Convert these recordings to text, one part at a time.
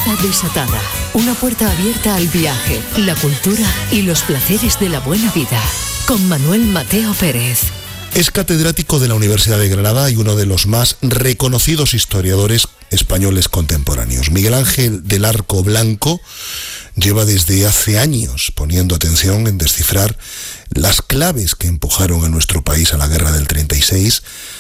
Mirada desatada. Una puerta abierta al viaje, la cultura y los placeres de la buena vida. Con Manuel Mateo Pérez. Es catedrático de la Universidad de Granada y uno de los más reconocidos historiadores españoles contemporáneos. Miguel Ángel del Arco Blanco lleva desde hace años poniendo atención en descifrar las claves que empujaron a nuestro país a la guerra del 36,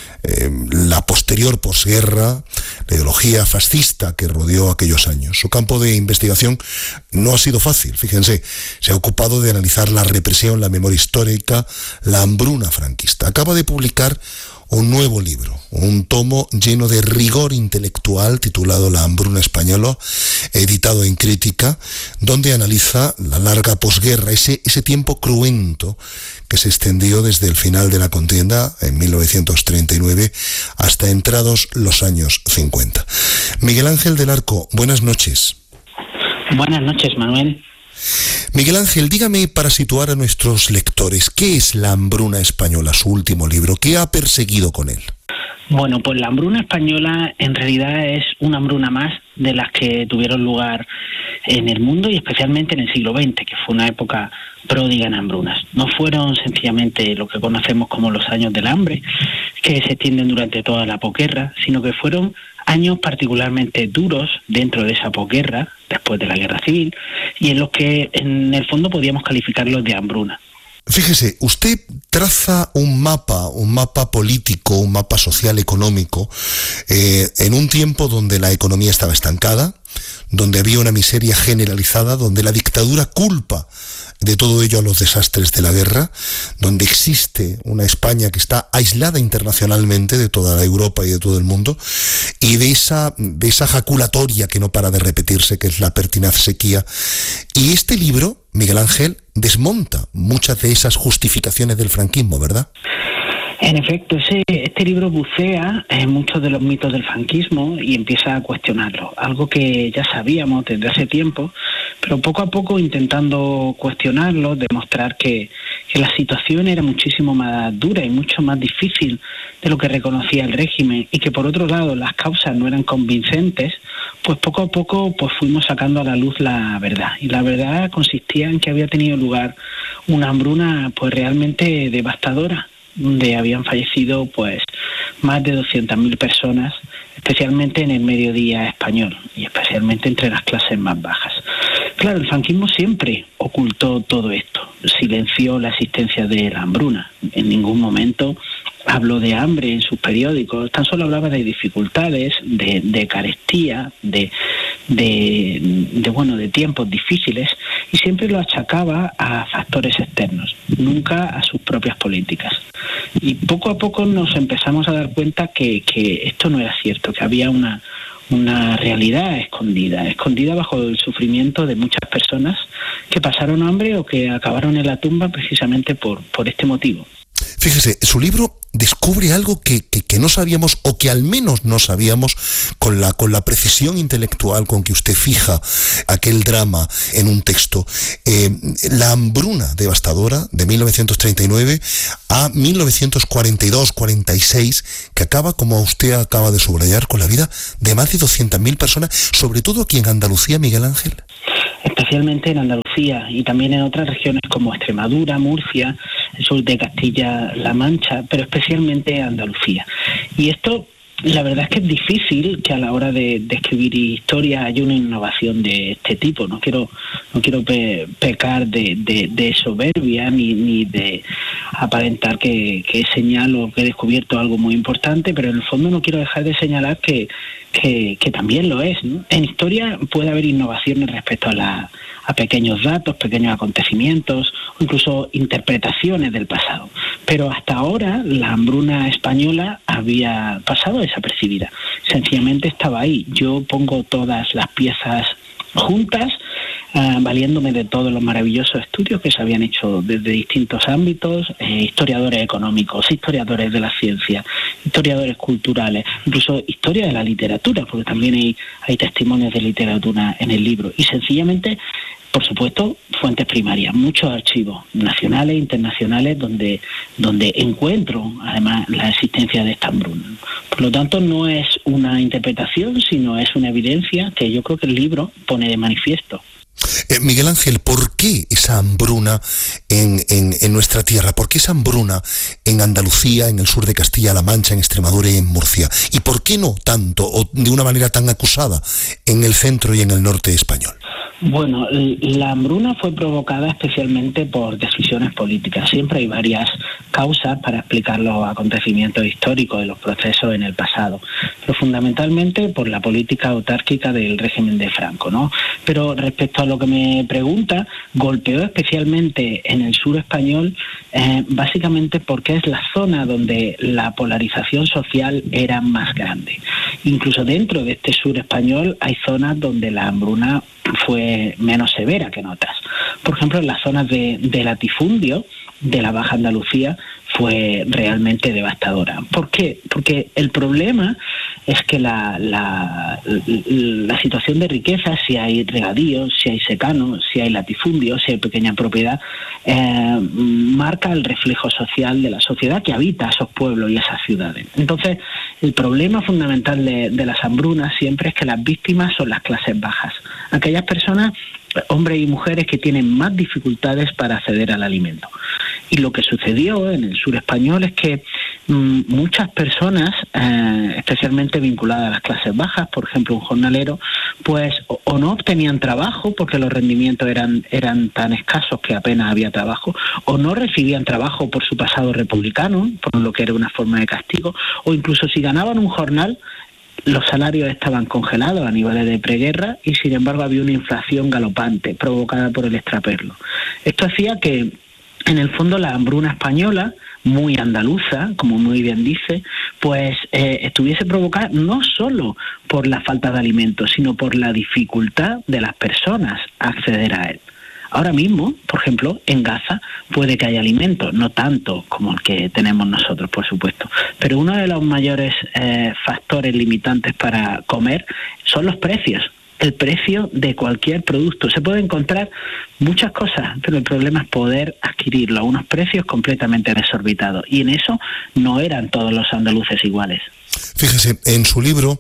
la posterior posguerra, la ideología fascista que rodeó aquellos años. Su campo de investigación no ha sido fácil, fíjense, se ha ocupado de analizar la represión, la memoria histórica, la hambruna franquista. Acaba de publicar un nuevo libro, un tomo lleno de rigor intelectual titulado La hambruna española, editado en Crítica, donde analiza la larga posguerra, ese tiempo cruento que se extendió desde el final de la contienda en 1939 hasta entrados los años 50. Miguel Ángel del Arco, buenas noches. Buenas noches, Manuel. Miguel Ángel, dígame, para situar a nuestros lectores, ¿qué es La hambruna española, su último libro? ¿Qué ha perseguido con él? Bueno, pues la hambruna española en realidad es una hambruna más de las que tuvieron lugar en el mundo y especialmente en el siglo XX, que fue una época pródiga en hambrunas. No fueron sencillamente lo que conocemos como los años del hambre, que se extienden durante toda la posguerra, sino que fueron años particularmente duros dentro de esa posguerra, después de la guerra civil, y en los que en el fondo podíamos calificarlos de hambruna. Fíjese, usted traza un mapa político, un mapa social, económico, en un tiempo donde la economía estaba estancada, donde había una miseria generalizada, donde la dictadura culpa de todo ello a los desastres de la guerra, donde existe una España que está aislada internacionalmente de toda la Europa y de todo el mundo, y de esa jaculatoria que no para de repetirse, que es la pertinaz sequía. Y este libro, Miguel Ángel, desmonta muchas de esas justificaciones del franquismo, ¿verdad? En efecto, este libro bucea en muchos de los mitos del franquismo y empieza a cuestionarlo, algo que ya sabíamos desde hace tiempo, pero poco a poco intentando cuestionarlo, demostrar que la situación era muchísimo más dura y mucho más difícil de lo que reconocía el régimen y que por otro lado las causas no eran convincentes, pues poco a poco pues fuimos sacando a la luz la verdad. Y la verdad consistía en que había tenido lugar una hambruna pues realmente devastadora, donde habían fallecido pues más de 200.000 personas, especialmente en el mediodía español y especialmente entre las clases más bajas. Claro, el franquismo siempre ocultó todo esto, silenció la existencia de la hambruna. En ningún momento habló de hambre en sus periódicos, tan solo hablaba de dificultades, de carestía, de tiempos difíciles, y siempre lo achacaba a factores externos, nunca a sus propias políticas. Y poco a poco nos empezamos a dar cuenta que esto no era cierto, que había una realidad escondida bajo el sufrimiento de muchas personas que pasaron hambre o que acabaron en la tumba precisamente por este motivo. Fíjese, su libro descubre algo que no sabíamos, o que al menos no sabíamos, con la precisión intelectual con que usted fija aquel drama en un texto. La hambruna devastadora de 1939 a 1942-46, que acaba, como usted acaba de subrayar, con la vida de más de 200.000 personas, sobre todo aquí en Andalucía, Miguel Ángel. Especialmente en Andalucía y también en otras regiones como Extremadura, Murcia, el sur de Castilla-La Mancha, pero especialmente Andalucía. Y esto, la verdad es que es difícil que a la hora de escribir historia haya una innovación de este tipo. No quiero pecar de soberbia ni de aparentar que señalo que he descubierto algo muy importante, pero en el fondo no quiero dejar de señalar que también lo es, ¿no? En historia puede haber innovaciones respecto a pequeños datos, pequeños acontecimientos, o incluso interpretaciones del pasado. Pero hasta ahora la hambruna española había pasado desapercibida. Sencillamente estaba ahí. Yo pongo todas las piezas juntas, valiéndome de todos los maravillosos estudios que se habían hecho desde distintos ámbitos, historiadores económicos, historiadores de la ciencia, historiadores culturales, incluso historia de la literatura, porque también hay testimonios de literatura en el libro. Y sencillamente por supuesto, fuentes primarias, muchos archivos nacionales e internacionales donde encuentro además la existencia de esta hambruna. Por lo tanto, no es una interpretación, sino es una evidencia que yo creo que el libro pone de manifiesto. Miguel Ángel, ¿por qué esa hambruna en nuestra tierra? ¿Por qué esa hambruna en Andalucía, en el sur de Castilla-La Mancha, en Extremadura y en Murcia? ¿Y por qué no tanto, o de una manera tan acusada, en el centro y en el norte español? Bueno, la hambruna fue provocada especialmente por decisiones políticas. Siempre hay varias causas para explicar los acontecimientos históricos de los procesos en el pasado, pero fundamentalmente por la política autárquica del régimen de Franco, ¿no? Pero respecto a lo que me pregunta, golpeó especialmente en el sur español, básicamente porque es la zona donde la polarización social era más grande. Incluso dentro de este sur español hay zonas donde la hambruna fue menos severa que en otras. Por ejemplo, en las zonas de latifundio de la Baja Andalucía fue realmente devastadora. ¿Por qué? Porque el problema es que la situación de riqueza, si hay regadíos, si hay secano, si hay latifundio, si hay pequeña propiedad, marca el reflejo social de la sociedad que habita esos pueblos y esas ciudades. Entonces, el problema fundamental de las hambrunas siempre es que las víctimas son las clases bajas, aquellas personas, hombres y mujeres, que tienen más dificultades para acceder al alimento. Y lo que sucedió en el sur español es que muchas personas, especialmente vinculadas a las clases bajas, por ejemplo un jornalero, pues o no obtenían trabajo porque los rendimientos eran tan escasos que apenas había trabajo, o no recibían trabajo por su pasado republicano, por lo que era una forma de castigo, o incluso si ganaban un jornal, los salarios estaban congelados a niveles de preguerra y sin embargo había una inflación galopante provocada por el extraperlo. Esto hacía que en el fondo la hambruna española, muy andaluza, como muy bien dice, pues estuviese provocada no solo por la falta de alimentos, sino por la dificultad de las personas a acceder a él. Ahora mismo, por ejemplo, en Gaza puede que haya alimentos, no tanto como el que tenemos nosotros, por supuesto, pero uno de los mayores factores limitantes para comer son los precios. El precio de cualquier producto. Se puede encontrar muchas cosas, pero el problema es poder adquirirlo a unos precios completamente desorbitados. Y en eso no eran todos los andaluces iguales. Fíjese, en su libro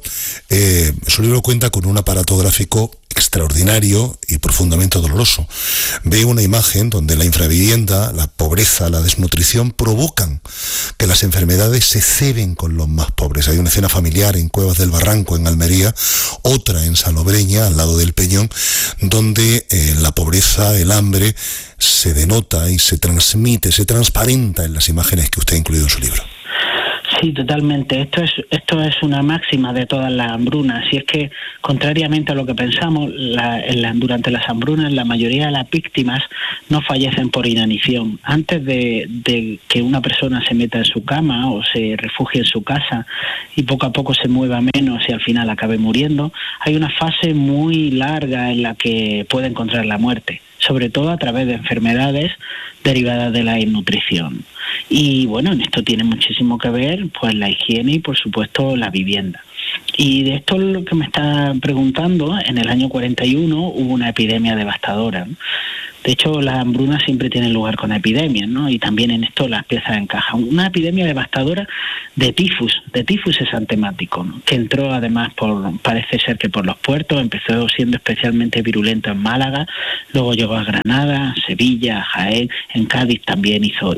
cuenta con un aparato gráfico extraordinario y profundamente doloroso. Ve una imagen donde la infravivienda, la pobreza, la desnutrición provocan que las enfermedades se ceben con los más pobres. Hay una escena familiar en Cuevas del Barranco, en Almería, otra en Salobreña, al lado del Peñón, donde la pobreza, el hambre, se denota y se transmite, se transparenta en las imágenes que usted ha incluido en su libro. Sí, totalmente. Esto es una máxima de todas las hambrunas. Y es que, contrariamente a lo que pensamos, durante las hambrunas la mayoría de las víctimas no fallecen por inanición. Antes de que una persona se meta en su cama o se refugie en su casa y poco a poco se mueva menos y al final acabe muriendo, hay una fase muy larga en la que puede encontrar la muerte, sobre todo a través de enfermedades derivadas de la desnutrición. Y bueno, en esto tiene muchísimo que ver pues la higiene y por supuesto la vivienda. Y de esto lo que me está preguntando, en el año 41 hubo una epidemia devastadora. De hecho, las hambrunas siempre tienen lugar con epidemias, ¿no? Y también en esto las piezas encajan. Una epidemia devastadora de tifus exantemático, ¿no? Que entró además parece ser que por los puertos, empezó siendo especialmente virulento en Málaga, luego llegó a Granada, Sevilla, Jaén, en Cádiz también hizo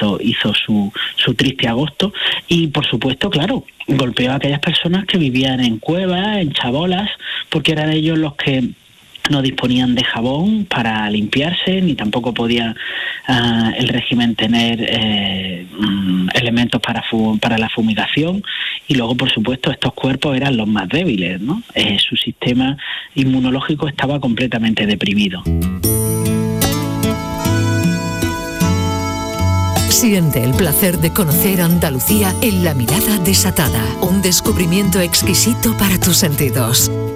su triste agosto y por supuesto, claro, golpeó a aquellas personas que vivían en cuevas, en chabolas, porque eran ellos los que no disponían de jabón para limpiarse, ni tampoco podía el régimen tener elementos para la fumigación, y luego por supuesto estos cuerpos eran los más débiles, ¿no? Su sistema inmunológico estaba completamente deprimido. Siente el placer de conocer Andalucía en La Mirada Desatada, un descubrimiento exquisito para tus sentidos.